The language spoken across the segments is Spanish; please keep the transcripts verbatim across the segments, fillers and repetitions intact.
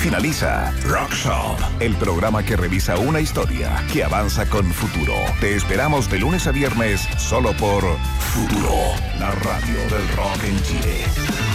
Finaliza Rock Shop, el programa que revisa una historia que avanza con futuro. Te esperamos de lunes a viernes solo por Futuro, la radio del rock en Chile.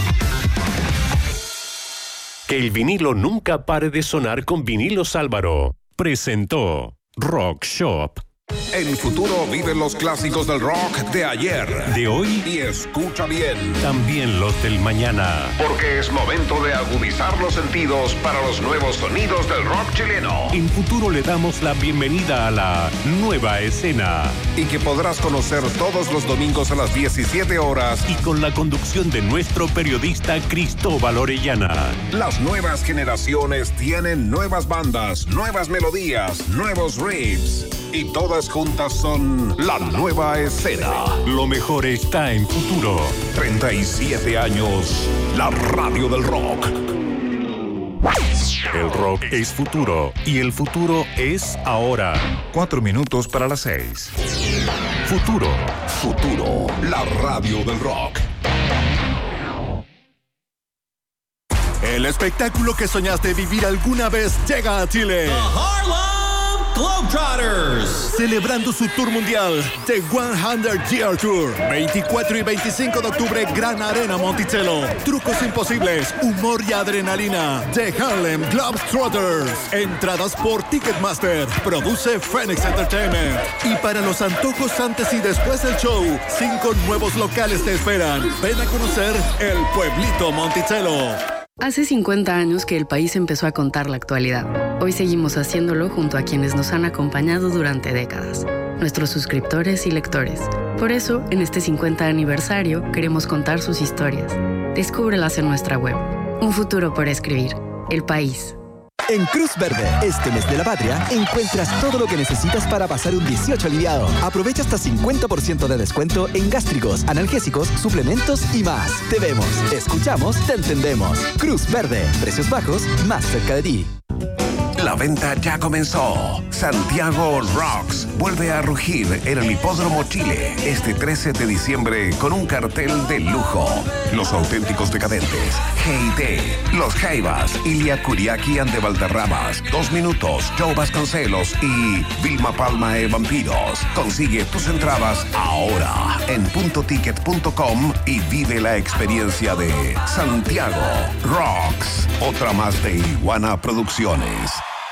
Que el vinilo nunca pare de sonar con Vinilos Álvaro. Presentó Rock Shop. En Futuro viven los clásicos del rock de ayer, de hoy y escucha bien, también los del mañana. Porque es momento de agudizar los sentidos para los nuevos sonidos del rock chileno. En Futuro le damos la bienvenida a la nueva escena. Y que podrás conocer todos los domingos a las diecisiete horas. Y con la conducción de nuestro periodista Cristóbal Orellana. Las nuevas generaciones tienen nuevas bandas, nuevas melodías, nuevos riffs. Y todas juntas son la nueva escena. Lo mejor está en Futuro. treinta y siete años, la radio del rock. El rock es futuro y el futuro es ahora. Cuatro minutos para las seis. Futuro. Futuro, la radio del rock. El espectáculo que soñaste vivir alguna vez llega a Chile. The Harlem Globetrotters. Celebrando su tour mundial, The cien Year Tour. veinticuatro y veinticinco de octubre, Gran Arena Monticello. Trucos imposibles, humor y adrenalina. The Harlem Globetrotters. Entradas por Ticketmaster. Produce Phoenix Entertainment. Y para los antojos antes y después del show, cinco nuevos locales te esperan. Ven a conocer el pueblito Monticello. Hace cincuenta años que el país empezó a contar la actualidad. Hoy seguimos haciéndolo junto a quienes nos han acompañado durante décadas, nuestros suscriptores y lectores. Por eso, en este cincuenta aniversario, queremos contar sus historias. Descúbrelas en nuestra web. Un futuro por escribir. El país. En Cruz Verde, este mes de la patria, encuentras todo lo que necesitas para pasar un dieciocho aliviado. Aprovecha hasta cincuenta por ciento de descuento en gástricos, analgésicos, suplementos y más. Te vemos, escuchamos, te entendemos. Cruz Verde, precios bajos, más cerca de ti. La venta ya comenzó. Santiago Rocks vuelve a rugir en el Hipódromo Chile este trece de diciembre con un cartel de lujo. Los auténticos decadentes, G I T, Los Jaivas, Ilia Kuriaki and de Valderramas, Dos Minutos, Joe Vasconcelos y Vilma Palma e Vampiros. Consigue tus entradas ahora en punto ticket punto com y vive la experiencia de Santiago Rocks. Otra más de Iguana Producciones.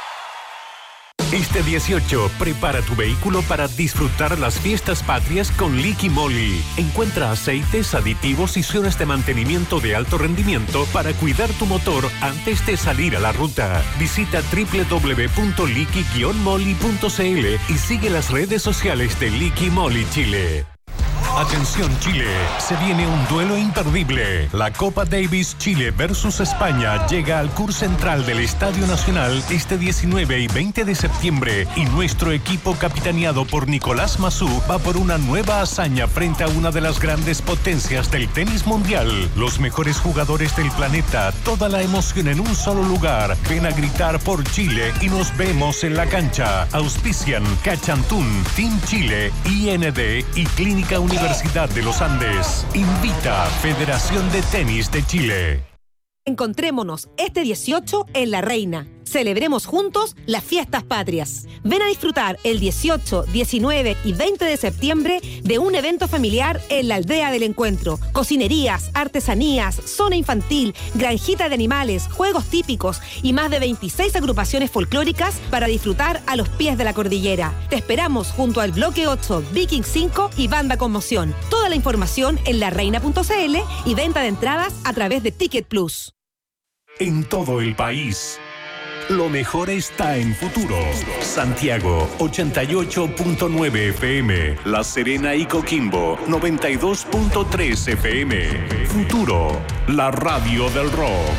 Este dieciocho, prepara tu vehículo para disfrutar las fiestas patrias con Liqui Moly. Encuentra aceites, aditivos y zonas de mantenimiento de alto rendimiento para cuidar tu motor antes de salir a la ruta. Visita doble u doble u doble u punto liqui guion moly punto c l y sigue las redes sociales de Liqui Moly Chile. Atención Chile, se viene un duelo imperdible. La Copa Davis Chile versus España llega al Cur Central del Estadio Nacional este diecinueve y veinte de septiembre y nuestro equipo capitaneado por Nicolás Massú va por una nueva hazaña frente a una de las grandes potencias del tenis mundial. Los mejores jugadores del planeta, toda la emoción en un solo lugar. Ven a gritar por Chile y nos vemos en la cancha. Auspician Cachantún, Team Chile, I N D y Clínica Universitaria Universidad de los Andes. Invita Federación de Tenis de Chile. Encontrémonos este dieciocho en La Reina. Celebremos juntos las fiestas patrias. Ven a disfrutar el dieciocho, diecinueve y veinte de septiembre de un evento familiar en la Aldea del Encuentro. Cocinerías, artesanías, zona infantil, granjita de animales, juegos típicos y más de veintiséis agrupaciones folclóricas para disfrutar a los pies de la cordillera. Te esperamos junto al Bloque ocho, Viking cinco y Banda Conmoción. Toda la información en la reina punto c l y venta de entradas a través de Ticket Plus. En todo el país, lo mejor está en Futuro. Santiago, ochenta y ocho punto nueve F M. La Serena y Coquimbo, noventa y dos punto tres F M. Futuro, la radio del rock.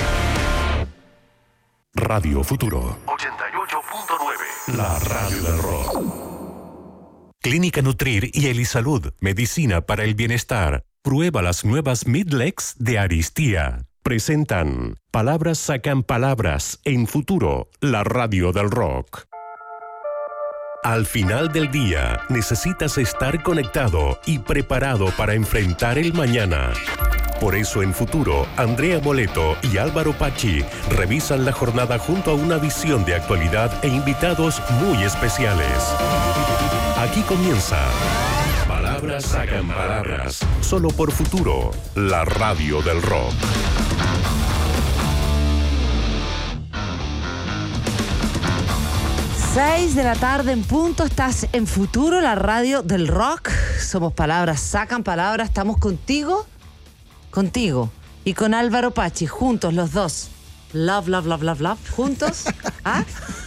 Radio Futuro. ochenta y ocho punto nueve. La radio del rock. Clínica Nutrir y Elisalud, medicina para el bienestar. Prueba las nuevas Midlex de Aristía. Presentan Palabras sacan palabras en Futuro, la radio del rock. Al final del día, necesitas estar conectado y preparado para enfrentar el mañana. Por eso en Futuro, Andrea Moleto y Álvaro Pachi revisan la jornada junto a una visión de actualidad e invitados muy especiales. Aquí comienza Palabras Sacan Palabras, solo por Futuro, la radio del rock. seis de la tarde en punto, estás en Futuro, la radio del rock. Somos Palabras Sacan Palabras, estamos contigo, contigo y con Álvaro Pachi, juntos los dos. Love, love, love, love, love, juntos. ¿Ah?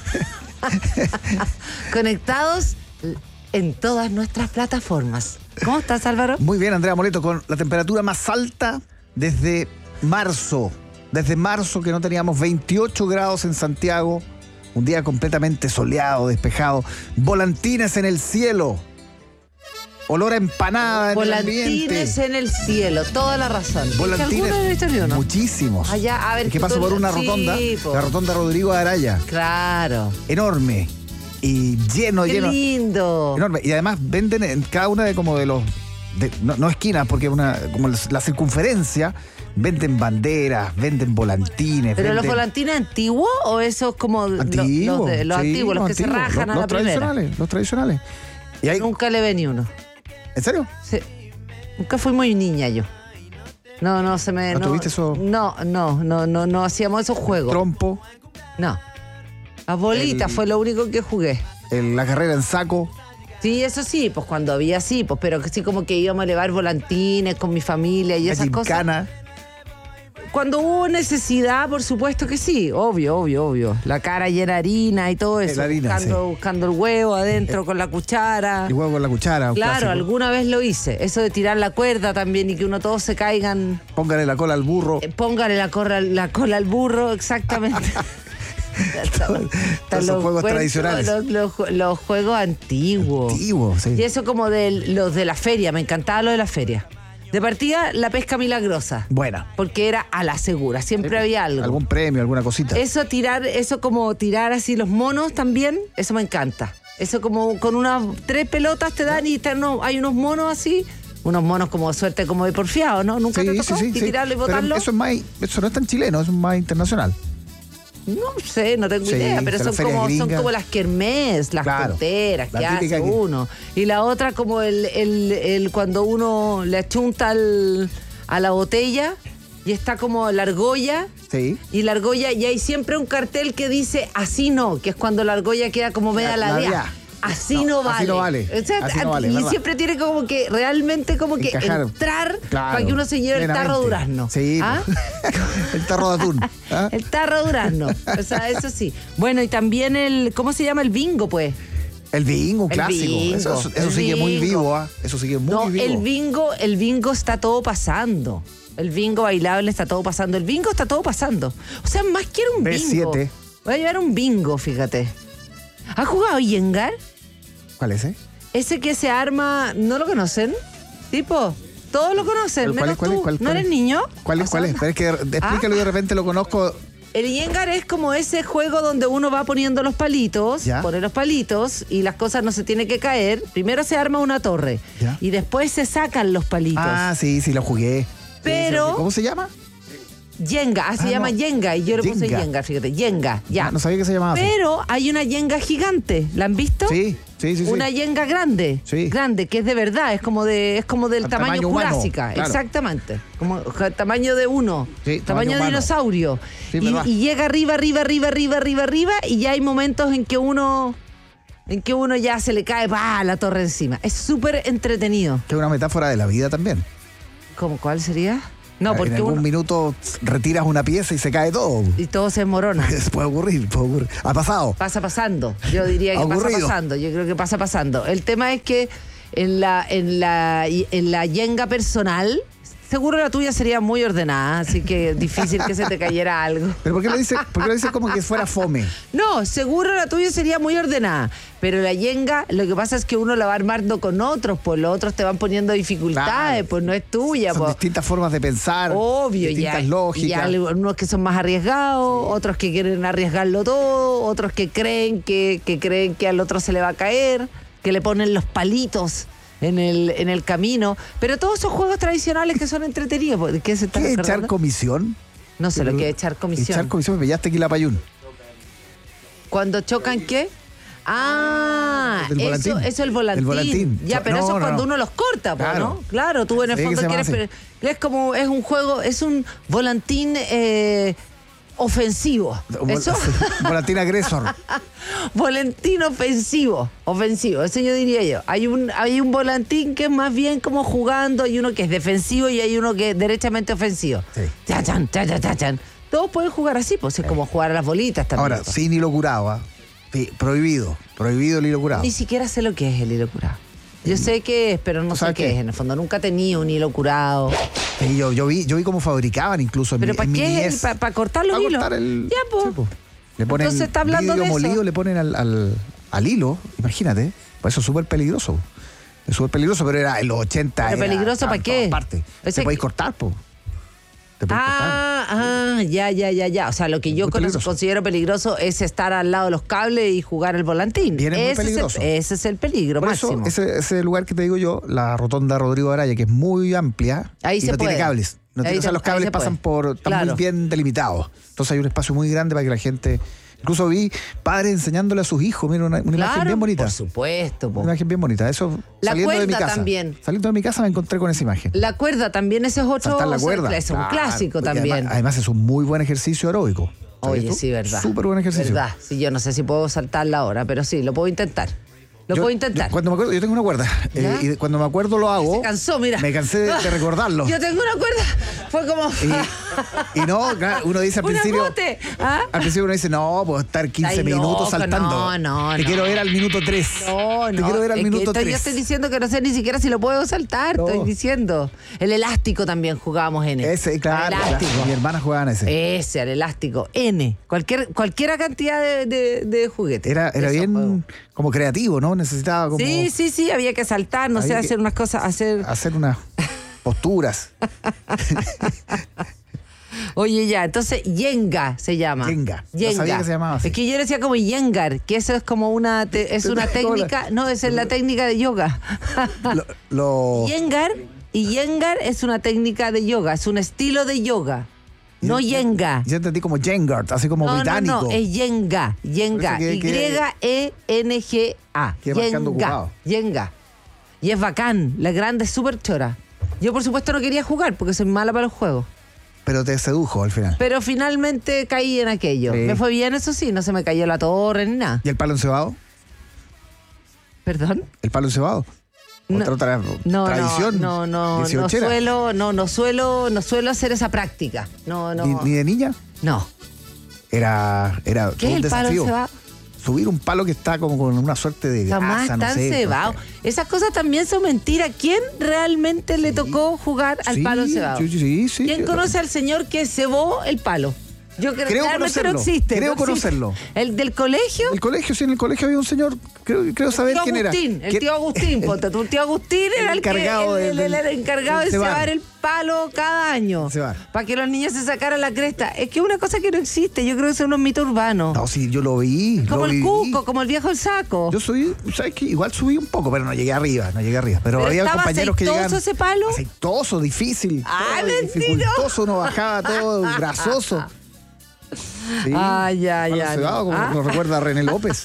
Conectados en todas nuestras plataformas. ¿Cómo estás, Álvaro? Muy bien, Andrea Moleto, con la temperatura más alta desde marzo. Desde marzo que no teníamos veintiocho grados en Santiago. Un día completamente soleado, despejado. Volantines en el cielo. Olor a empanada en Volantines el ambiente. en el cielo, toda la razón. Volantines, ¿Alguno de estos ni uno? Muchísimos. Allá, a ver, es que paso por una sí, rotonda, po. la rotonda Rodrigo de Araya. Claro. Enorme. Y lleno, Qué lleno. lindo. Enorme. Y además venden en cada una de como de los... De, no, no esquinas, porque una como la circunferencia, venden banderas, venden volantines. ¿Pero venden... los volantines antiguos o esos como Antiguos, los, de, los sí, antiguos, los, los que antiguos, se rajan los, a la los tradicionales, primera? Los tradicionales. Y hay... Nunca le ve ni uno. ¿En serio? Sí. Nunca fui muy niña yo. No, no se me... ¿No no tuviste eso? No, no, no, no, no hacíamos esos juegos. Trompo. No. Las bolitas El- fue lo único que jugué. el- la carrera en saco. Sí, eso sí, pues cuando había sí, pues, pero que sí como que íbamos a elevar volantines con mi familia y La esas cosas. gincana. Cuando hubo necesidad, por supuesto que sí, obvio, obvio, obvio. La cara llena de harina y todo eso, La harina, buscando, sí. buscando el huevo adentro con la cuchara. Y huevo con la cuchara. un Claro, clásico. alguna vez lo hice. Eso de tirar la cuerda también y que uno todos se caigan. Póngale la cola al burro. Eh, Póngale la, corra- la cola al burro, exactamente. Todos esos juegos tradicionales. Los, los- los juegos antiguos. Antiguo, sí. Y eso como de los de la feria, me encantaba lo de la feria. De partida, la pesca milagrosa. Buena. Porque era a la segura, siempre había algo. Algún premio, alguna cosita. Eso tirar, eso como tirar así los monos también, eso me encanta. Eso como con unas tres pelotas te dan y te- no, hay unos monos así, unos monos como suerte como de porfiado, ¿no? Nunca Sí, te sí, tocó sí, y sí. tirarlo y Pero botarlo. eso es más, eso no es tan chileno, eso es más internacional. No sé, no tengo Sí, idea, pero de son las ferias como, son gringas. como las kermés, las Claro, tonteras la que típica hace que- uno. Y la otra como el, el, el cuando uno le achunta al- a la botella y está como la argolla. Sí. Y la argolla, y hay siempre un cartel que dice así no, que es cuando la argolla queda como media La- ladeada. ladeada. Así No, no, vale. así no vale. O sea, Así no vale, y ¿verdad? siempre tiene como que realmente como que Encajar. entrar Claro, para que uno se lleve el tarro plenamente. durazno. Sí. ¿Ah? El tarro de atún. ¿Ah? El tarro durazno. O sea, eso sí. Bueno, y también el, ¿cómo se llama? El bingo, pues. El bingo, un El clásico. bingo, eso eso, el eso sigue muy bingo. vivo, ¿ah? Eso sigue muy No, vivo. el bingo, el bingo está todo pasando. El bingo bailable está todo pasando. El bingo está todo pasando. O sea, más que era un B bingo. siete. Voy a llevar un bingo, fíjate. ¿Has jugado Yengar? ¿Cuál es, eh? Ese que se arma, ¿no lo conocen? Tipo, todos lo conocen, ¿Cuál- cuál menos es, cuál tú. es, cuál- ¿No cuál eres es? niño? ¿Cuál es? O ¿Cuál sea, es? Pero es que de- explícalo y de repente lo conozco. El Yengar es como ese juego donde uno va poniendo los palitos, Ya. pone los palitos y las cosas no se tienen que caer. Primero se arma una torre Ya. y después se sacan los palitos. Ah, sí, sí, lo jugué. Sí, Pero- sí, ¿cómo se llama? Yenga, ah, se Ah, llama no. Yenga y yo le puse Jenga. Yenga, fíjate, Yenga, ya. Ah, no sabía que se llamaba así. Pero hay una Yenga gigante, ¿la han visto? Sí, sí, sí, sí. Una Yenga grande, Sí. grande, que es de verdad, es como de, es como del Al tamaño, tamaño humano, jurásica, claro. exactamente, como ja, tamaño de uno, Sí, tamaño, tamaño de humano. dinosaurio, Sí, y, verdad. y llega arriba, arriba, arriba, arriba, arriba, arriba, y ya hay momentos en que uno, en que uno ya se le cae ¡bah! La torre encima. Es súper entretenido. Que es una metáfora de la vida también. ¿Cómo cuál sería? No, en porque algún uno minuto retiras una pieza y se cae todo. y todo se desmorona. puede ocurrir, puede ocurrir. Ha pasado. Pasa pasando. Yo diría que pasa Aburrido. pasando. Yo creo que pasa pasando. El tema es que en la, en la, en la yenga personal, seguro la tuya sería muy ordenada, así que difícil que se te cayera algo. ¿Pero por qué lo dice, por qué lo dice como que fuera fome? No, seguro la tuya sería muy ordenada. Pero la yenga, lo que pasa es que uno la va armando con otros, pues los otros te van poniendo dificultades, Claro. pues no es tuya. Son pues. distintas formas de pensar. Obvio, distintas ya, lógicas. y hay algunos que son más arriesgados, otros que quieren arriesgarlo todo, otros que creen que, que creen que al otro se le va a caer, que le ponen los palitos en el, en el camino. Pero todos esos juegos tradicionales que son entretenidos. ¿Qué se está ¿Qué es recordando? echar comisión? No sé lo que es echar comisión. Echar comisión, me pillaste aquí la payún. ¿Cuando chocan qué? Ah, El eso, volantín. eso es el volantín. El volantín. Ya, pero No, eso es no, cuando no. uno los corta, po, Claro. ¿no? Claro, tú en el Sí, que fondo se llama quieres... así. pero es como, es un juego, es un volantín eh, ofensivo. Un ¿Eso? volantín agresor. Volantín ofensivo, ofensivo, eso yo diría yo. Hay un, hay un volantín que es más bien como jugando, hay uno que es defensivo y hay uno que es derechamente ofensivo. Sí. Chachan, chachan, chachan. Todos pueden jugar así, pues es como jugar a las bolitas también. Ahora, pues. sin hilo curado, ¿ah? Sí, prohibido. Prohibido el hilo curado. Ni siquiera sé lo que es el hilo curado. Yo sé qué es, pero no sé ¿Sabes qué qué? es. En el fondo nunca he tenido un hilo curado. Sí, yo, yo, vi, yo vi cómo fabricaban incluso en ¿Pero mi, para en mi qué es? niñez. ¿Para pa cortar los Para hilos? cortar el- Ya, pues. sí, po. Le ponen Entonces está hablando vidrio de eso. molido, le ponen al, al, al hilo, imagínate. Pues eso es súper peligroso. Es súper peligroso, pero era en los ochenta. ¿Pero era- peligroso estaba para en qué? todas partes. Ese Te podéis que- cortar, po. Te podéis cortar. Ah, ah, ya, ya, ya, ya. O sea, lo que yo Muy con- peligroso. considero peligroso es estar al lado de los cables y jugar el volantín. Bien, es muy ese, peligroso. Es el, ese es el peligro Por máximo. eso, ese, ese lugar que te digo yo, la rotonda Rodrigo Araya, que es muy amplia Ahí y se no puede. tiene cables. No Ahí tiene, o sea, te- los ahí cables se puede. pasan por... Están Claro. muy bien delimitados. Entonces hay un espacio muy grande para que la gente... Incluso vi padres enseñándole a sus hijos, mira, una, una imagen Claro, bien bonita. por supuesto. po. Una imagen bien bonita. Eso, La saliendo de mi cuerda casa. también. Saliendo de mi casa me encontré con esa imagen. La cuerda también, ese es otro... Saltar la cuerda. Es un Claro, clásico porque también. Además, además es un muy buen ejercicio aeróbico. ¿Sabías Oye, tú? sí, verdad. Súper buen ejercicio. Verdad. Sí, yo no sé si puedo saltarla ahora, pero sí, lo puedo intentar. Lo Yo- puedo intentar. yo cuando me acuerdo, yo tengo una cuerda. eh, ¿Ya? y cuando me acuerdo lo hago. Se cansó, mira. Me cansé de, de recordarlo. Yo tengo una cuerda. Fue como... Y, y no, claro, uno dice al Un principio. agote, ¿ah? Al principio uno dice, no, puedo estar quince Estáis minutos loco, saltando. no, no, Te no. quiero ver al minuto tres. No, Te no. quiero ver al es que minuto estoy- tres. Yo estoy diciendo que no sé ni siquiera si lo puedo saltar. No. Estoy diciendo. El elástico también jugábamos en él. Ese, claro. El elástico. claro, Mi hermana jugaba en ese. Ese, el elástico. N. Cualquier, cualquiera cantidad de, de, de juguetes. Era, era Esos bien juegos. como creativo, ¿no? Necesitaba como Sí, sí, sí. Había que saltar, no sé, Había que- hacer unas cosas. hacer hacer unas posturas. Oye, ya, entonces Yenga se llama. Yenga. No Yenga. sabía que se llamaba así. Es que yo decía como Yengar, que eso es como una te- es una ¿Cómo la- técnica, no, esa es la técnica de yoga. Lo, lo- Yengar y Yengar es una técnica de yoga, es un estilo de yoga. No Yo- Yenga. Yo entendí como Jengard, así como No, no, británico. no, es Yenga, Yenga, Parece que- que- Y E N G A. Que marcando ocupado. Yenga. Y es bacán, la grande es súper chora. Yo por supuesto no quería jugar porque soy mala para los juegos. Pero te sedujo al final. Pero finalmente caí en aquello. Sí. Me fue bien, eso sí, no se me cayó la torre ni nada. ¿Y el palo encebado? ¿Perdón? ¿El palo encebado? No. Otra, otra No, tradición. no, no, no, no dieciochera. suelo, no, no suelo, no suelo hacer esa práctica. No, no. Ni, ni de niña. No. Era, era ¿Qué todo es un el palo desafío. encebado? Subir un palo que está como con una suerte de Jamás grasa, no tan sé. cebado. Esas cosas también son mentiras. ¿Quién realmente le tocó jugar al Sí, palo cebado? sí, sí, sí. ¿Quién conoce al señor que cebó el palo? Yo creo, Creo realmente no conocerlo, existe. creo no existe. conocerlo. ¿El del colegio? En el colegio, sí, en el colegio había un señor, creo, creo saber tío quién Agustín, era. el ¿Quién- tío Agustín, ponte tú, el tío Agustín era el el, que- encargado el- el- del- el- el encargado del de cebar. cebar el palo cada año. Cebar. Para que los niños se sacaran la cresta. Es que es una cosa que no existe, yo creo que son unos mitos urbanos. No, sí, yo lo vi. Como lo el viví. cuco, como el viejo el saco. Yo subí, ¿sabes qué? Igual subí un poco, pero no llegué arriba, no llegué arriba. Pero, ¿Pero había estaba compañeros que aceitoso llegaban. ese palo? Aceitoso, difícil. ¡Ah, todo mentiroso! dificultoso, uno bajaba todo grasoso. Sí, Ah, ya, palo ya, cebado, no. como Ah. lo recuerda a René López.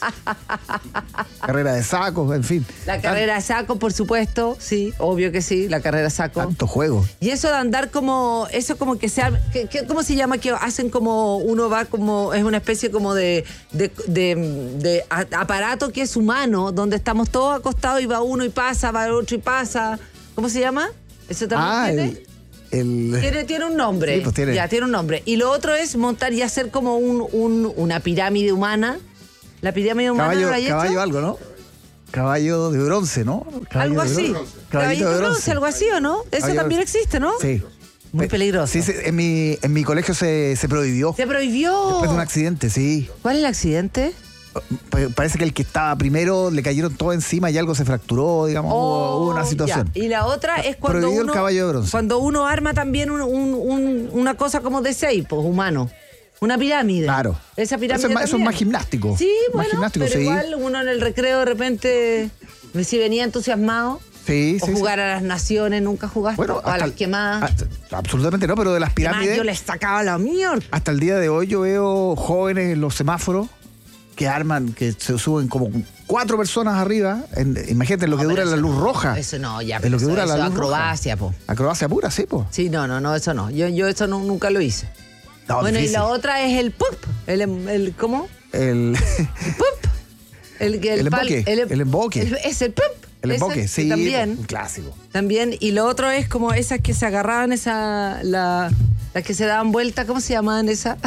Carrera de sacos, en fin. La carrera de saco, por supuesto, sí, obvio que sí, la carrera de saco. Tanto juego. Y eso de andar como, eso como que se, ar- que- que- ¿cómo se llama? Que hacen como, uno va como, es una especie como de, de, de- de a- aparato que es humano, donde estamos todos acostados y va uno y pasa, va el otro y pasa. ¿Cómo se llama? ¿Eso también Ah, tiene? el, el- Tiene, tiene un nombre. Sí, pues tiene. Ya, tiene un nombre. Y lo otro es montar y hacer como un, un- una pirámide humana. La pirámide humana caballo, ¿no la hay hecho? caballo algo, ¿no? Caballo de bronce, ¿no? Caballo Algo de así. bronce. Caballito de bronce, algo así, ¿o no? Eso Caballito también de- existe, ¿no? Sí. Muy Pe- peligroso. Sí, sí, en mi, en mi colegio se, se prohibió. Se prohibió. Después de un accidente, sí. ¿Cuál es el accidente? Pa- Parece que el que estaba primero le cayeron todo encima y algo se fracturó, digamos, hubo, hubo una Oh, situación. ya. Y la otra es cuando Prohibido el uno, caballo de bronce. cuando uno arma también un- un- un- una cosa como de seis, pues, humano. Una pirámide. Claro. Esa pirámide Eso es más- eso es también. más gimnástico. Sí, Más bueno, gimnástico, pero sí. igual uno en el recreo de repente, si venía entusiasmado, Sí, o sí, jugar sí. a las naciones, ¿nunca jugaste? Bueno, o a las el- quemadas. a- absolutamente no, pero de las Quemadas, pirámides. yo les sacaba la mierda. Hasta el día de hoy yo veo jóvenes en los semáforos que arman, que se suben como cuatro personas arriba. En, imagínate, en lo No, que pero dura la eso luz no, roja. Eso no, ya, En pero lo que eso, dura eso la es luz acrobacia, po. roja. Acrobacia pura, sí, po. Sí, no, no, no, eso no. Yo, yo eso no- nunca lo hice. No, bueno, difícil. y la otra es el pup. El, em- el ¿cómo? El, El pup. El, que- El pal- emboque, el emboque. el- es el pup. el Ese, emboque, que sí. También. Un clásico. También. Y lo otro es como esas que se agarraban, esa, la, las que se daban vuelta, ¿cómo se llamaban esas?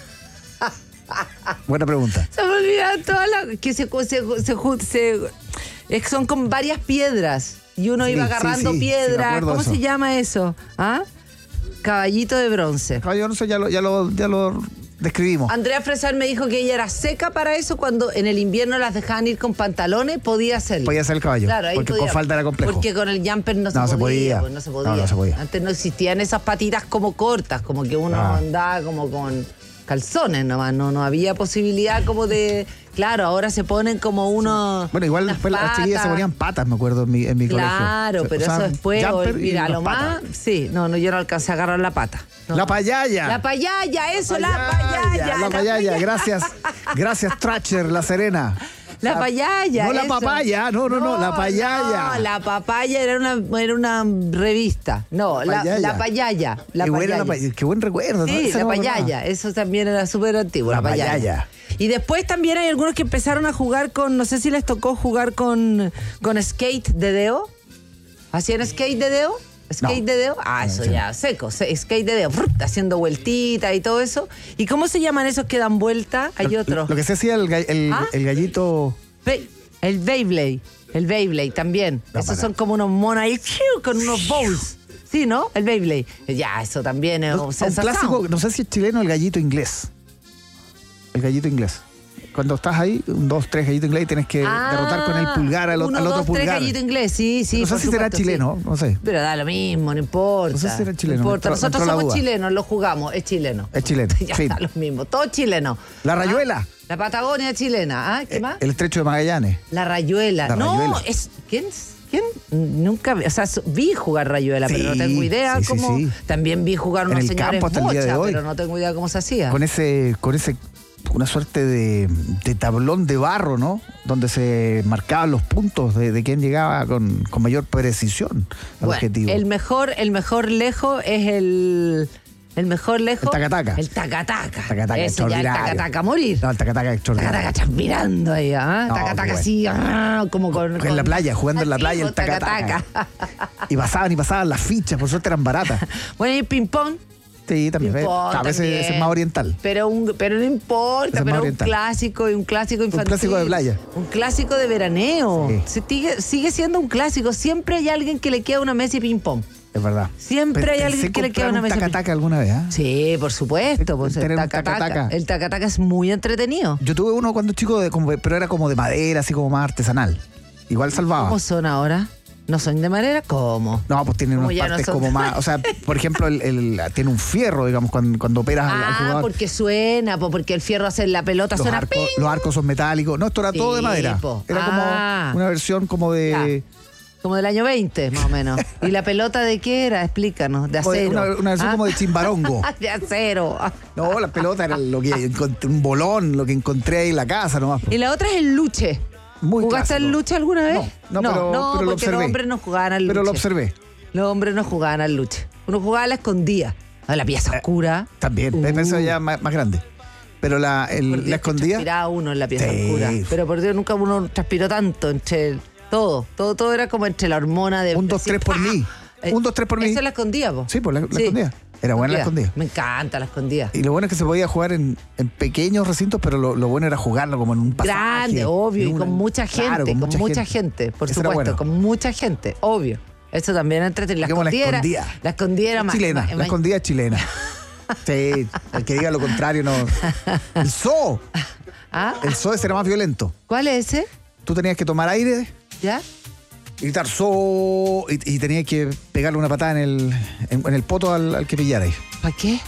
Buena pregunta. Se me olvidan todas las que se, se, se, ju- se- es que son con varias piedras y uno Sí, iba sí, agarrando sí, sí, me piedras. acuerdo de ¿Cómo eso. se llama eso? ¿Ah? Caballito de bronce. Caballero, no sé, ya lo, ya lo, ya lo describimos. Andrea Fresal me dijo que ella era seca para eso cuando en el invierno las dejaban ir con pantalones, podía hacerlo. Podía ser el caballo. Claro, ahí porque podía. con falda era complejo. Porque con el jumper no, No se, se podía, podía. pues, no se podía. No, no se podía. Antes no existían esas patitas como cortas, como que uno Ah. andaba como con calzones nomás, no, no había posibilidad como de... Claro, ahora se ponen como unos... Bueno, igual unas después las chiquillas se patas. ponían patas, me acuerdo, en mi, en mi colegio. Claro, Se pero eso usaban después, jumper y mira, unas lo más... patas. Sí, no, no, yo no alcancé a agarrar la pata. No. La payaya. La payaya, eso, la Payaya, payaya. La payaya, gracias. Gracias, Tracher, La Serena. La payaya. No la eso. papaya, no, no, no, la payaya. No, la papaya era una, era una revista. No, la, Payaya. la payaya. La qué, buena payaya. la pay- qué buen recuerdo, ¿no? Sí, Esa la no me acordaba. payaya. Eso también era súper antiguo, la, La payaya. payaya. Y después también hay algunos que empezaron a jugar con, no sé si les tocó jugar con, con skate de dedo. ¿Hacían skate de dedo? ¿Skate No. de dedo? Ah, eso sí. ya, seco. se- Skate de dedo, frut, haciendo vueltitas y todo eso. ¿Y cómo se llaman esos que dan vuelta? Hay Lo- otro. Lo que se hacía el, ga- el, ¿Ah? el gallito. Bey- el Beyblade. El Beyblade también. No, Esos para. son como unos monos ahí ¡chiu! Con unos bowls. Sí, ¿no? El Beyblade. Ya, eso también es Un sensación. clásico, no sé si es chileno, el gallito inglés. El gallito inglés. Cuando estás ahí, un, dos, tres gallito inglés y tienes que Ah, derrotar con el pulgar al, o- uno, al otro dos, pulgar. Tres gallito inglés, sí, sí. no sé por si será supuesto, chileno, sí. no sé. Pero da lo mismo, no importa. No sé si era chileno, No me importa. entró- me Nosotros entró la somos duda. chilenos, lo jugamos, es chileno. Es chileno, Ya fin. está lo mismo, todo chileno. La Ah, rayuela. La Patagonia chilena. ¿Ah? ¿Qué más? El estrecho de Magallanes. La rayuela. La no, rayuela. es. ¿Quién? ¿Quién? Nunca vi. O sea, su- vi jugar rayuela, pero no Sí, tengo idea sí, sí, cómo. sí. También vi jugar En unos el señores campo hasta el día de bocha, hoy. pero no tengo idea cómo se hacía. Con ese, con ese, una suerte de, de tablón de barro, ¿no? Donde se marcaban los puntos de, de quién llegaba con, con mayor precisión al Bueno, objetivo. el mejor, el mejor lejos es el. El mejor lejos. El tacataca. El tacataca. Tacataca Ese ya el extraordinario. tacataca a morir. No, el tacataca es extraordinario. Tacataca transpirando ahí, ¿ah? No, Tacataca qué bueno. así, ah, como con. En con- la playa, jugando en la así, playa, el con tacataca. Y pasaban y pasaban las fichas, por suerte eran baratas. Bueno, y el ping-pong. Sí, también. ¿ves? Ping-pong A veces también. es más oriental. Pero, un, pero no importa, Ese es más pero un oriental. clásico y un clásico infantil. clásico de playa. Un clásico de veraneo. Sí. Se sigue, sigue siendo un clásico. Siempre hay alguien que le queda una mesa y ping-pong. Es verdad. Siempre Pe- hay pensé alguien que le queda comprar una un mesa. tacataca alguna vez, ¿ah? Sí, por supuesto. Pues el Tener un tacataca. tacataca. El tacataca es muy entretenido. Yo tuve uno cuando chico, de, como, pero era como de madera, así como más artesanal. Igual salvaba. ¿Cómo son ahora? ¿No son de madera? ¿Cómo? No, pues tiene ¿Cómo unas ya no partes son? como más. O sea, por ejemplo, el, el- tiene un fierro, digamos, cuando, cuando operas al, al Ah, jugador. porque suena, po, porque el fierro hace la pelota, Los suena arcos, ping. los arcos son metálicos. No, esto era todo de Sí, madera. po. Era Ah. como una versión como de. Como del año veinte, más o menos. ¿Y la pelota de qué era? Explícanos. De como de- acero. Una, una versión ¿Ah? como de chimbarongo. De acero. No, la pelota era lo que encontré, un bolón, lo que encontré ahí en la casa nomás. Y la otra es el luche. Muy ¿Jugaste clásico. al luche alguna vez? No, no, pero- pero lo porque observé. los hombres no jugaban al luche. Pero lo observé. Los hombres no jugaban al luche. Uno jugaba a la escondida. A la pieza oscura. También, Uh. pero eso ya más, más grande. Pero la, el- Por Dios, la que escondida. transpiraba uno en la pieza Sí. oscura. Pero por Dios, nunca uno transpiró tanto entre el- todo. Todo, todo era como entre la hormona de. Un, dos, así, tres por ¡pah! mí. Eh, Un, dos, tres por mí. Eso es la escondida, po. Sí, pues la, la escondida. Era buena la escondida. Me encanta la escondida. Y lo bueno es que se podía jugar en, en pequeños recintos, pero lo, lo bueno era jugarlo como en un pasaje. Grande, obvio, en y una- con mucha gente, Claro, con, mucha, gente. por Eso era supuesto, bueno. con mucha gente, obvio. Eso también es entretenido. La Digamos, la escondida, era- escondida. la escondida era Es más. chilena, más- la más- escondida es chilena. Sí, el que diga lo contrario no. El zoo. ¿Ah? El zoo ese era más violento. ¿Cuál es ese? Tú tenías que tomar aire, ¿Ya? gritar zoo y, y tenías que pegarle una patada en el, en, en el poto al, al que pillarais. ¿Para qué?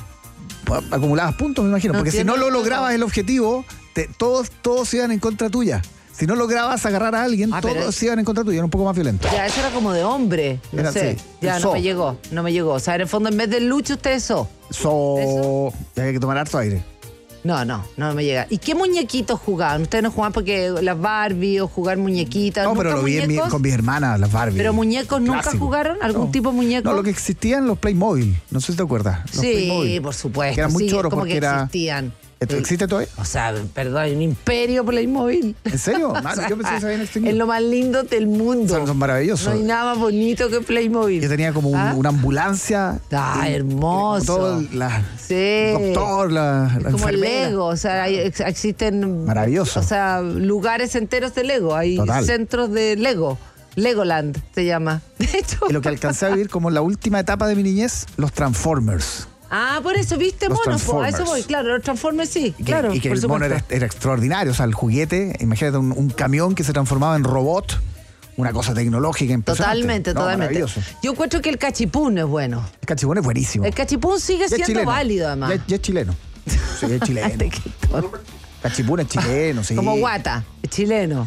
Acumulabas puntos, me imagino. No porque si no entiendo lo el juego. lograbas el objetivo, te- todos, todos iban en contra tuya. Si no lograbas agarrar a alguien, Ah, pero- todos se iban en contra tuyo, era un poco más violento. Ya, eso era como de hombre. No Era sé. así, Ya, el no so. me llegó. No me llegó. O sea, en el fondo, en vez del lucho, ustedes so. So, hay que tomar harto aire. No, no, no me llega. ¿Y qué muñequitos jugaban? Ustedes no jugaban porque las Barbie o jugar muñequitas. No, ¿Nunca pero lo vi en mi- muñecos? con mis hermanas, las Barbie. ¿Pero muñecos nunca Clásico. jugaron? ¿Algún No. tipo de muñeco? No, lo que existían los Playmobil. No sé si te acuerdas. Los Sí, Playmobil. por supuesto. Que eran muy sí, choros como porque que era. existían. ¿Esto El- existe todavía? O sea, perdón, hay un imperio Playmobil. ¿En serio? Mano, O sea, yo pensé que se habían extinguido. Es lo más lindo del mundo. Son, son maravillosos. No hay nada más bonito que Playmobil. Yo tenía como un- ¿Ah? una ambulancia. Ah, y- hermoso. y Todo la, Sí. el doctor, la, la Como el enfermera. Lego, o sea, hay- ex- existen Maravilloso. O sea, lugares enteros de Lego, hay Total. centros de Lego. Legoland se llama. De hecho. Y lo que alcancé a vivir como en la última etapa de mi niñez, los Transformers. Ah, por eso, ¿viste, Los mono? Po, a eso Transformers. voy, claro, los Transformers sí, Y que, claro, y que por el mono supuesto. era, era extraordinario. O sea, el juguete, imagínate un, un camión que se transformaba en robot. Una cosa tecnológica impresionante. Totalmente, No, totalmente. maravilloso. Yo encuentro que el cachipún es bueno. El cachipún es buenísimo. El cachipún sigue Ya es siendo chileno. válido, además. Ya, ya es chileno. Sí, es chileno. Qué tonto. Cachipún es chileno, sí. Como guata, es chileno.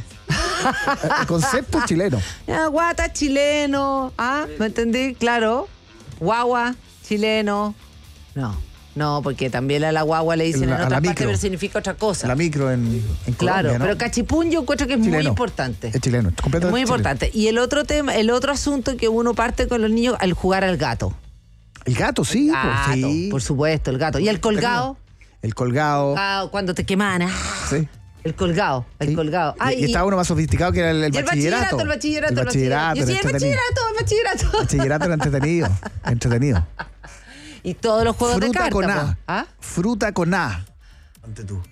El concepto es chileno. Ah, guata, chileno. Ah, ¿me entendí? Claro. Guagua, chileno. No, no, porque también a la guagua le dicen La- en a la otra parte, micro. pero significa otra cosa. La micro en, en Claro, Colombia, ¿no? pero cachipún yo encuentro que es muy Chileno. importante. Es chileno, Es completamente muy chileno. importante. Y el otro tema, el otro asunto que uno parte con los niños al jugar al gato. El gato, sí. pues, Gato, sí. por supuesto, el gato. Y el colgado. El colgado. Ah, cuando te queman. ah, Sí. El colgado, el Sí. colgado. Y- Ay, y, estaba uno más sofisticado que era el, el y el bachillerato. bachillerato, el bachillerato, El el bachillerato. Yo sí, era el entretenido. bachillerato, el bachillerato. El bachillerato era entretenido. Entretenido. Y todos los juegos Fruta de cartas. con po. A. ¿Ah? Fruta con A. Ante tú.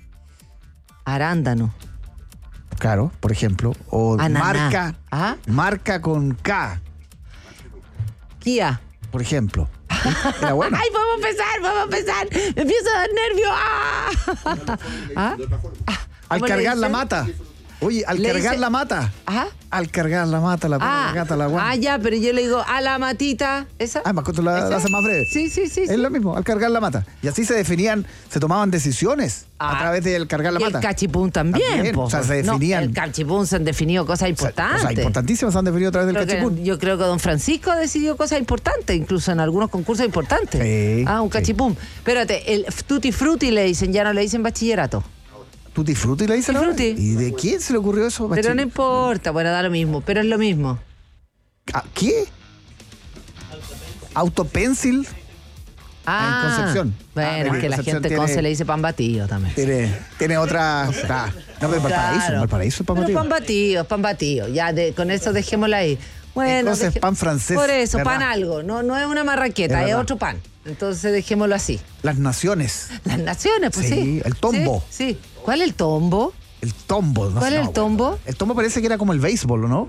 Arándano. Claro, por ejemplo. O Ananá. marca. ¿Ah? Marca con K, Kia. por ejemplo. Era bueno. ¡Ay, vamos a empezar, vamos a empezar! ¡Me empiezo a dar nervio! ¡Ah! ¿Ah? Al ¿Cómo le cargar la dicen? mata. Oye, al Le cargar dice- la mata. ¿Ah? Al cargar la mata, la perra, Ah, la gata, la guana. ah, ya, pero yo le digo a la matita. ¿Esa? Ah, más corto la, ¿Esa? la hace más breve. Sí, sí, sí. Es sí. lo mismo, al cargar la mata. Y así se definían, se tomaban decisiones Ah, a través del cargar la y mata. el cachipún también. También, po. o sea, se No, definían. el cachipún se han definido cosas O sea, importantes. cosas importantísimas se han definido a través del Creo que- cachipún. yo creo que don Francisco decidió cosas importantes, incluso en algunos concursos importantes. Sí, ah, un sí. cachipún. Espérate, el tutti frutti le dicen, ya no le dicen bachillerato. ¿Tutti Frutti le dicen Tutti ahora? Frutti. ¿Y de quién se le ocurrió eso? Pero no Bachiller? importa, bueno, da lo mismo, pero es lo mismo. Ah, ¿Qué? ¿Autopencil? Ah, en Concepción. Bueno, Ah, es en que la Concepción gente tiene- con se le dice pan batido también. Tiene, tiene otra. Ah, no, pero en Valparaíso. Claro. En Valparaíso es pan Pero batido. pan batido, pan batido. Ya, de- con eso dejémosla ahí. Bueno, Entonces, deje- pan francés, Por eso, ¿verdad? pan algo. No, no es una marraqueta, Es es, verdad. otro pan. Entonces dejémoslo así. Las naciones. Las naciones, pues sí. Sí, el tombo. Sí, sí. ¿Cuál es el tombo? El tombo. no ¿Cuál sé, es no, el tombo? bueno. El tombo parece que era como el béisbol, ¿o no?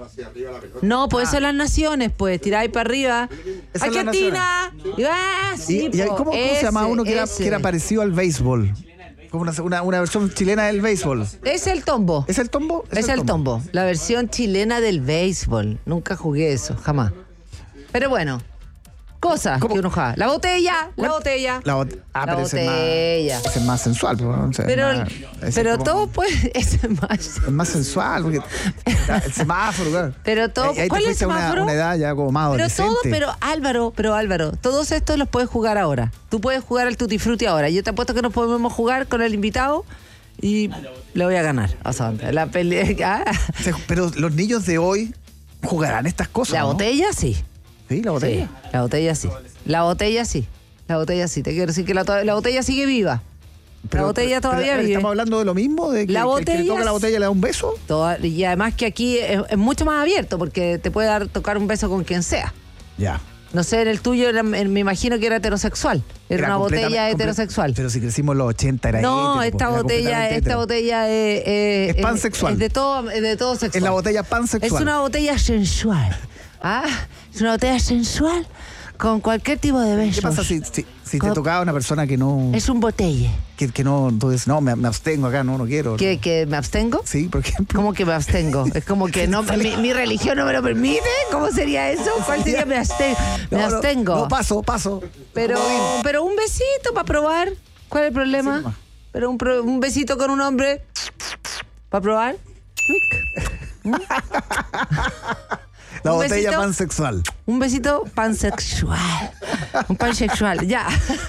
No, pues eso es las naciones, pues. Tiráis para arriba. Esa es la ¡Argentina! Y- ¡Ah, sí, y, y hay- po, ¿cómo, cómo se ese, llamaba uno que era, ese. que era parecido al béisbol? Como una, una, una versión chilena del béisbol. Es el tombo. ¿Es el tombo? Es el tombo. La versión chilena del béisbol. Nunca jugué eso, jamás. Pero bueno, cosas ¿Cómo? que uno juega. La botella, la ¿Cuál? botella. La, bot- ah, La pero ese es más- botella. ese es más sensual. ¿no? Ese es Pero, más- ese pero es como- todo pues ese es más. Es más sensual. Porque, el semáforo, claro. Pero todo- Ahí- ahí te ¿cuál es el fuiste a una, semáforo? una edad ya como más Pero adolescente. todo, pero Álvaro, pero Álvaro, todos estos los puedes jugar ahora. Tú puedes jugar al Tutti Frutti ahora. Yo te apuesto que nos podemos jugar con el invitado y le voy a ganar. O sea, la pelea. Se- Pero los niños de hoy jugarán estas cosas. La ¿no? botella sí. Sí, la botella. Sí, la botella sí. La botella sí. La botella sí. Te quiero decir que la, to- la botella sigue viva. la botella todavía pero, vive. ¿Estamos hablando de lo mismo? ¿De que, La que el que le botella toca la es- botella le da un beso? Toda- y además que aquí es, es mucho más abierto porque te puede dar tocar un beso con quien sea. Ya. No sé, en el tuyo era- en- me imagino que era heterosexual. Era, una botella completamente- heterosexual. Pero si crecimos en los ochenta era No, hétero, esta era botella, completamente esta hétero. botella es, es- Es pansexual. Es de todo, es de todo sexual. Es la botella pansexual. Es una botella sensual. ¿Ah? Es una botella sensual con cualquier tipo de besos. ¿Qué pasa si, si, si te Con- tocaba una persona que no... Es un botelle. Que, que no, tú dices, no, me, me abstengo acá, no, no quiero. ¿Que, que me abstengo? Sí, por ejemplo. ¿Cómo que me abstengo? Es como que no, mi, mi religión no me lo permite. ¿Cómo sería eso? ¿Cuál sería me abstengo? Me No, no, abstengo. No, paso, paso. Pero, pero un besito para probar. ¿Cuál es el problema? Sí, nomás. pero un, pro- un besito con un hombre para probar. Clic. La Un botella besito. pansexual. Un besito pansexual. Un pansexual, ya.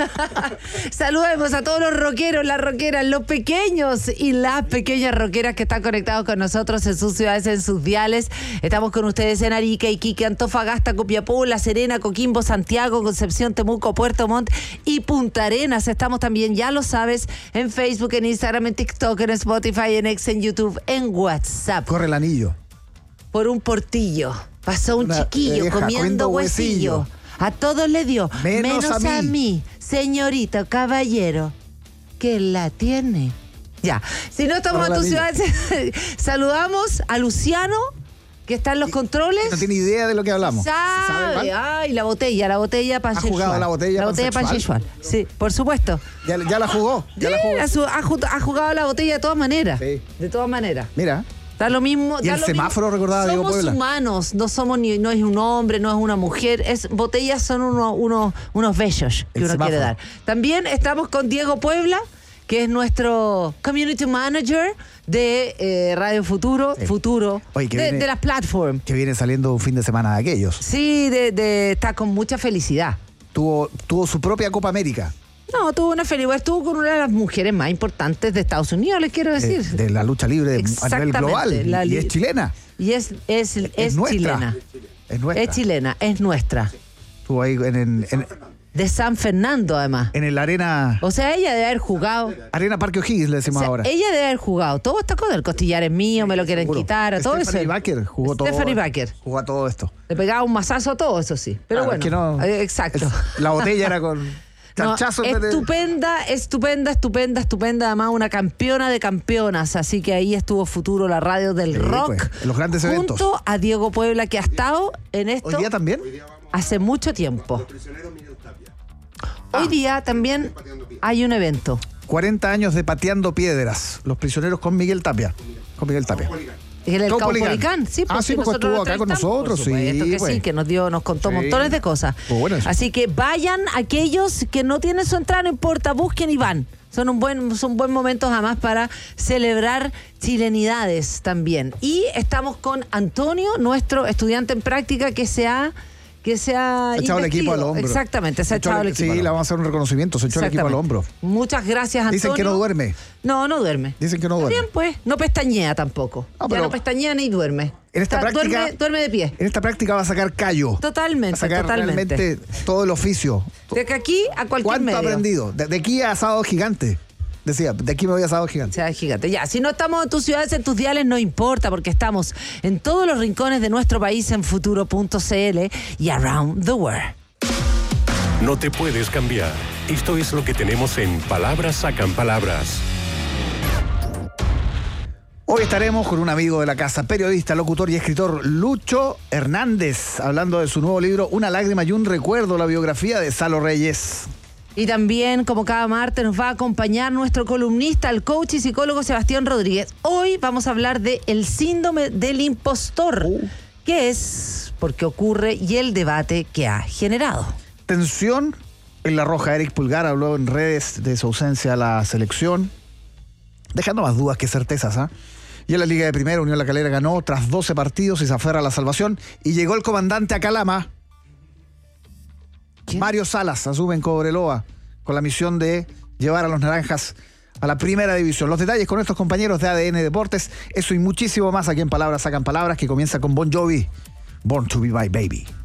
Saludemos a todos los rockeros, las rockeras, los pequeños y las pequeñas rockeras que están conectados con nosotros en sus ciudades, en sus diales. Estamos con ustedes en Arica, Iquique, Antofagasta, Copiapó, La Serena, Coquimbo, Santiago, Concepción, Temuco, Puerto Montt y Punta Arenas. Estamos también, ya lo sabes, en Facebook, en Instagram, en TikTok, en Spotify, en X, en YouTube, en WhatsApp. Corre el anillo. Por un portillo pasó un Una chiquillo vieja comiendo comiendo huesillo. huesillo. A todos le dio, Menos menos, a a, mí. mí. Señorita, caballero, que la tiene. Ya, si no estamos Corre en tu la ciudad, saludamos a Luciano, que está en los controles. No tiene idea de lo que hablamos. Sabe, ¿Sabe mal? ay, la botella, la botella pansexual. jugado la botella La botella pansexual? pansexual, sí, por supuesto. Ya, ya la jugó. Ya la Sí, jugó. ha su- ha, ju- ha jugado la botella de todas maneras. Sí. De todas maneras. Mira. Da lo mismo. Y da el lo semáforo, mismo. recordaba Diego Somos Puebla. humanos, no somos ni, no es un hombre, no es una mujer, es botellas son uno- uno- unos bellos que El uno semáforo. quiere dar. También estamos con Diego Puebla, que es nuestro community manager de eh, Radio Futuro, Sí. Futuro, Oye, que de, viene- de las platforms. Que viene saliendo un fin de semana de aquellos. Sí, de, de- está con mucha felicidad. Tuvo, tuvo su propia Copa América. No, tuvo una felicidad, estuvo con una de las mujeres más importantes de Estados Unidos, les quiero De, decir. de la lucha libre de- a nivel Exactamente, global. la Y li- es chilena. Y es, es, es, Es nuestra. chilena. Es nuestra. Es chilena, es nuestra. Estuvo ahí en, en, en, De San Fernando, además. en el Arena, O sea, ella debe haber jugado. Arena Parque O'Higgins, le O decimos sea, ahora. ella debe haber jugado todo esta cosa. El costillar es mío, me lo quieren Seguro. quitar, a todo eso. Stephanie Baker jugó todo. Stephanie Baker. Jugó a todo esto. Le pegaba un mazazo a todo, eso sí. Pero Claro, bueno. es que no- eh, exacto. es- la botella era con No, chanchazo en vez de- estupenda, estupenda, estupenda, estupenda, además una campeona de campeonas, así que ahí estuvo Futuro, la radio del Sí, rock, pues, en los grandes junto eventos. a Diego Puebla, que ha estado en esto ¿Hoy día también? hace mucho tiempo. Ah. Hoy día también hay un evento. cuarenta años de Pateando Piedras. Los prisioneros con Miguel Tapia. Con Miguel Tapia. El, el Caupolicán. Caupolicán, sí, Ah, pues, sí, sí, pues, nosotros estuvo lo acá con entrevistamos, nosotros, por supuesto sí, que pues. sí, que nos dio, nos contó Sí. montones de cosas. Estuvo bueno eso. Así que vayan aquellos que no tienen su entrada, no importa, busquen y van. Son un buen, son buen momentos además para celebrar chilenidades también. Y estamos con Antonio, nuestro estudiante en práctica que se ha que se ha Se ha echado el equipo investido. al hombro. Exactamente, se ha echó echado el el- equipo. Sí, al le hombro. vamos a hacer un reconocimiento. Se echó el equipo al Exactamente. hombro. Muchas gracias, Antonio. Dicen que no duerme. No, no duerme. Dicen que no duerme. Bien, pues, no pestañea tampoco. No, Ya pero no pestañea ni duerme. en esta Está- práctica- duerme, duerme de pie. En esta práctica va a sacar callo. Totalmente, Va a sacar totalmente. realmente todo el oficio. De que aquí a cualquier ¿Cuánto medio. ha aprendido? De, de aquí a Sábado Gigante. Decía, de aquí me voy a Sábado O Gigante. sea, gigante. Ya, si no estamos en tus ciudades, en tus diales, no importa, porque estamos en todos los rincones de nuestro país en futuro punto c l y around the world. No te puedes cambiar. Esto es lo que tenemos en Palabras Sacan Palabras. Hoy estaremos con un amigo de la casa, periodista, locutor y escritor Lucho Hernández, hablando de su nuevo libro Una lágrima y un recuerdo, la biografía de Salo Reyes. Y también, como cada martes, nos va a acompañar nuestro columnista, el coach y psicólogo Sebastián Rodríguez. Hoy vamos a hablar de el síndrome del impostor, qué es, por qué ocurre y el debate que ha generado. Tensión en la Roja. Eric Pulgar habló en redes de su ausencia a la selección, dejando más dudas que certezas, ¿ah? Y en la Liga de Primera, Unión La Calera ganó tras doce partidos y se aferra a la salvación. Y llegó el comandante a Calama. ¿Quién? Mario Salas asume en Cobreloa con la misión de llevar a los naranjas a la primera división. Los detalles con nuestros compañeros de A D N Deportes, eso y muchísimo más aquí en Palabras Sacan Palabras, que comienza con Bon Jovi, Born to be my baby.